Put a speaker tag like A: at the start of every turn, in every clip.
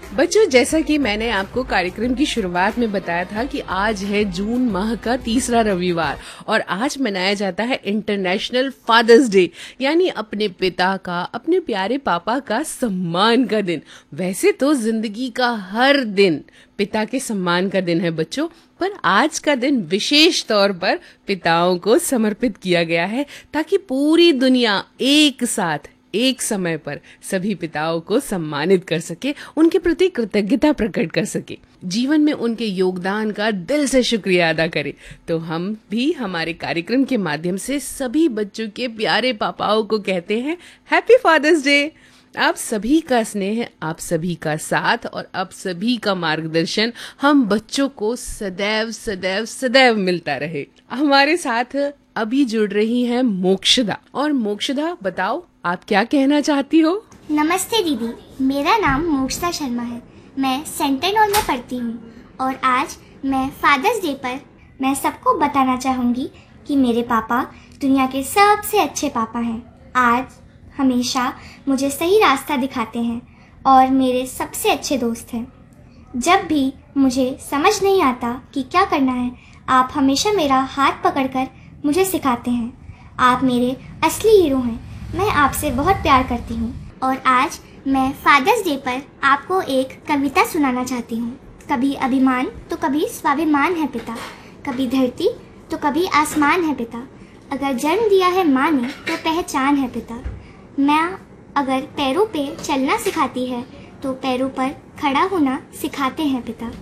A: बच्चों, जैसा कि मैंने आपको कार्यक्रम की शुरुआत में बताया था कि आज है जून माह का तीसरा रविवार और आज मनाया जाता है इंटरनेशनल फादर्स डे, यानी अपने पिता का, अपने प्यारे पापा का सम्मान का दिन। वैसे तो जिंदगी का हर दिन पिता के सम्मान का दिन है बच्चों, पर आज का दिन विशेष तौर पर पिताओं को समर्पित किया गया है ताकि पूरी दुनिया एक साथ एक समय पर सभी पिताओं को सम्मानित कर सके, उनके प्रति कृतज्ञता प्रकट कर सके, जीवन में उनके योगदान का दिल से शुक्रिया अदा करें। तो हम भी हमारे कार्यक्रम के माध्यम से सभी बच्चों के प्यारे पापाओं को कहते हैं हैप्पी फादर्स डे। आप सभी का स्नेह, आप सभी का साथ और आप सभी का मार्गदर्शन हम बच्चों को सदैव सदैव सदैव मिलता रहे। हमारे साथ अभी जुड़ रही हैं मोक्षदा। और मोक्षदा, बताओ आप क्या कहना चाहती हो?
B: नमस्ते दीदी, मेरा नाम मोक्षदा शर्मा है। मैं सेंटेनोर में पढ़ती हूँ और आज मैं फादर्स डे पर मैं सबको बताना चाहूँगी कि मेरे पापा दुनिया के सबसे अच्छे पापा हैं। आज हमेशा मुझे सही रास्ता दिखाते हैं और मेरे सबसे अच्छे दोस्त हैं। जब भी मुझे समझ नहीं आता कि क्या करना है, आप हमेशा मेरा हाथ पकड़कर मुझे सिखाते हैं। आप मेरे असली हीरो हैं। मैं आपसे बहुत प्यार करती हूँ और आज मैं फादर्स डे पर आपको एक कविता सुनाना चाहती हूँ। कभी अभिमान तो कभी स्वाभिमान है पिता, कभी धरती तो कभी आसमान है पिता। अगर जन्म दिया है माँ ने तो पहचान है पिता। माँ अगर पैरों पे चलना सिखाती है तो पैरों पर खड़ा होना सिखाते हैं पिता।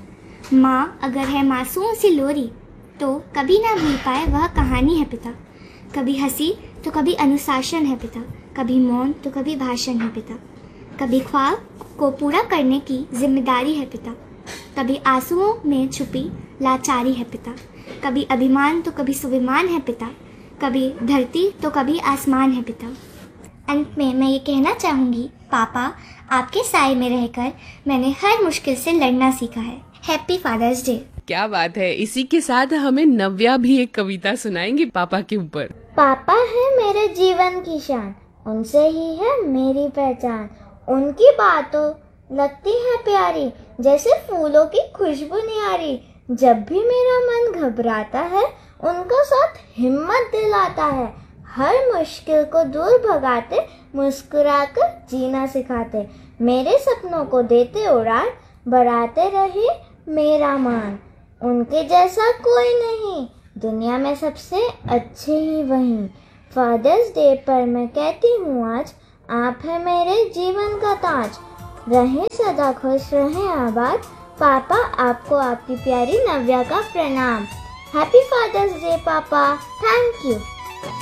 B: माँ अगर है मासूम सी लोरी तो कभी ना भूल पाए वह कहानी है पिता। कभी हंसी तो कभी अनुशासन है पिता, कभी मौन तो कभी भाषण है पिता। कभी ख्वाब को पूरा करने की जिम्मेदारी है पिता, कभी आंसुओं में छुपी लाचारी है पिता। कभी अभिमान तो कभी स्वाभिमान है पिता, कभी धरती तो कभी आसमान है पिता। अंत में मैं ये कहना चाहूँगी, पापा आपके साए में रहकर मैंने हर मुश्किल से लड़ना सीखा है। Happy father's day.
A: क्या बात है। इसी के साथ हमें नव्या भी एक कविता सुनाएंगी पापा के ऊपर।
C: पापा है मेरे जीवन की शान, उनसे ही है मेरी पहचान। उनकी बातों लगती है प्यारी, जैसे फूलों की खुशबू न्यारी। जब भी मेरा मन घबराता है, उनका साथ हिम्मत दिलाता है। हर मुश्किल को दूर भगाते, मुस्कुराकर जीना सिखाते। मेरे सपनों को देते उड़ान, बढ़ाते रहे मेरा मान। उनके जैसा कोई नहीं, दुनिया में सबसे अच्छे ही वही। फादर्स डे पर मैं कहती हूँ आज, आप है मेरे जीवन का ताज। रहें सदा खुश, रहें आबाद। पापा आपको आपकी प्यारी नव्या का प्रणाम। हैप्पी फादर्स डे पापा, थैंक यू।